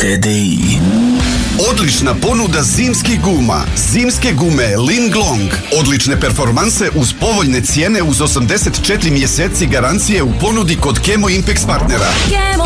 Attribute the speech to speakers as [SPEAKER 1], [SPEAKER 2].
[SPEAKER 1] TDI.
[SPEAKER 2] Odlična ponuda zimskih guma. Zimske gume Linglong. Odlične performanse uz povoljne cijene uz 84 mjeseci garancije u ponudi kod Kemo Impex partnera.
[SPEAKER 3] Kemo